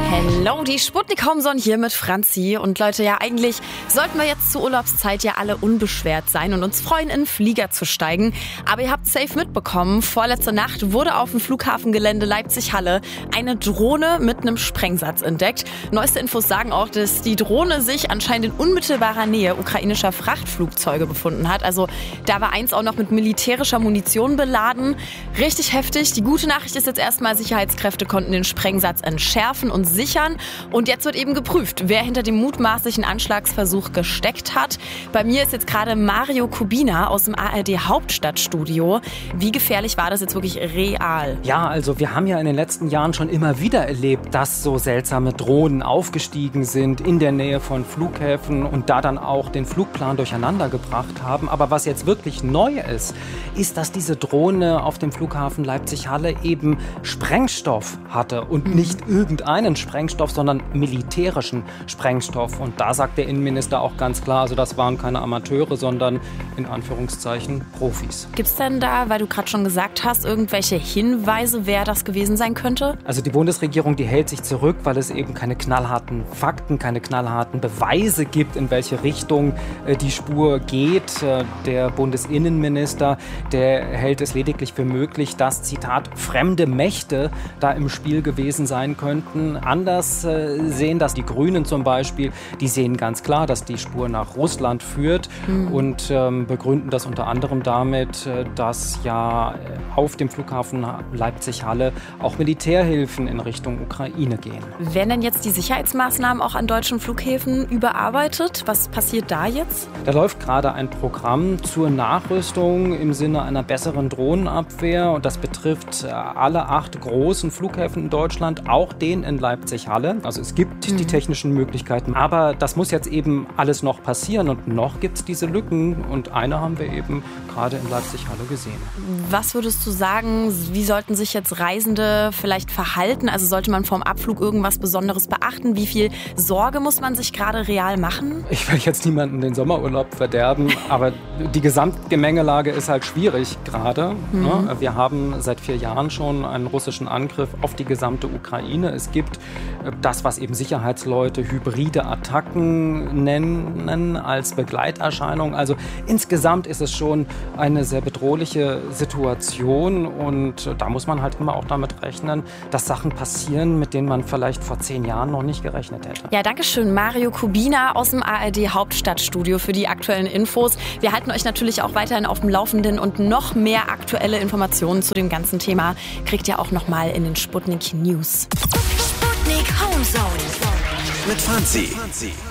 Hello, die Sputnik Homezone hier mit Franzi. Und Leute, ja, eigentlich sollten wir jetzt zur Urlaubszeit ja alle unbeschwert sein und uns freuen, in den Flieger zu steigen. Aber ihr habt safe mitbekommen, vorletzte Nacht wurde auf dem Flughafengelände Leipzig-Halle eine Drohne mit einem Sprengsatz entdeckt. Neueste Infos sagen auch, dass die Drohne sich anscheinend in unmittelbarer Nähe ukrainischer Frachtflugzeuge befunden hat. Also da war eins auch noch mit militärischer Munition beladen. Richtig heftig. Die gute Nachricht ist jetzt erstmal, Sicherheitskräfte konnten den Sprengsatz entschärfen und sichern. Und jetzt wird eben geprüft, wer hinter dem mutmaßlichen Anschlagsversuch gesteckt hat. Bei mir ist jetzt gerade Mario Kubina aus dem ARD Hauptstadtstudio. Wie gefährlich war das jetzt wirklich real? Ja, also wir haben ja in den letzten Jahren schon immer wieder erlebt, dass so seltsame Drohnen aufgestiegen sind in der Nähe von Flughäfen und da dann auch den Flugplan durcheinander gebracht haben. Aber was jetzt wirklich neu ist, dass diese Drohne auf dem Flughafen Leipzig-Halle eben Sprengstoff hatte und nicht irgendeinen Sprengstoff, sondern militärischen Sprengstoff. Und da sagt der Innenminister auch ganz klar, also das waren keine Amateure, sondern in Anführungszeichen Profis. Gibt's denn da, weil du gerade schon gesagt hast, irgendwelche Hinweise, wer das gewesen sein könnte? Also die Bundesregierung, die hält sich zurück, weil es eben keine knallharten Fakten, keine knallharten Beweise gibt, in welche Richtung die Spur geht. Der Bundesinnenminister, der hält es lediglich für möglich, dass, Zitat, fremde Mächte da im Spiel gewesen sein könnten. Anders sehen das die Grünen zum Beispiel. Die sehen ganz klar, dass die Spur nach Russland führt und begründen das unter anderem damit, dass ja auf dem Flughafen Leipzig-Halle auch Militärhilfen in Richtung Ukraine gehen. Werden denn jetzt die Sicherheitsmaßnahmen auch an deutschen Flughäfen überarbeitet? Was passiert da jetzt? Da läuft gerade ein Programm zur Nachrüstung im Sinne einer besseren Drohnenabwehr. Und das betrifft alle 8 großen Flughäfen in Deutschland, auch den in Leipzig-Halle. Also es gibt die technischen Möglichkeiten, aber das muss jetzt eben alles noch passieren. Und noch gibt es diese Lücken und eine haben wir eben gerade in Leipzig-Halle gesehen. Was würdest du sagen, wie sollten sich jetzt Reisende vielleicht verhalten? Also sollte man vorm Abflug irgendwas Besonderes beachten? Wie viel Sorge muss man sich gerade real machen? Ich will jetzt niemanden den Sommerurlaub verderben, aber die Gesamtgemengelage ist halt schwierig gerade. Ne? Wir haben seit 4 Jahren schon einen russischen Angriff auf die gesamte Ukraine. Es gibt das, was eben Sicherheitsleute hybride Attacken nennen, als Begleiterscheinung. Also insgesamt ist es schon eine sehr bedrohliche Situation und da muss man halt immer auch damit rechnen, dass Sachen passieren, mit denen man vielleicht vor 10 Jahren noch nicht gerechnet hätte. Ja, danke schön, Mario Kubina aus dem ARD Hauptstadtstudio für die aktuellen Infos. Wir halten euch natürlich auch weiterhin auf dem Laufenden und noch mehr aktuelle Informationen zu dem ganzen Thema kriegt ihr auch nochmal in den Sputnik News. Sputnik Homezone mit Franzi.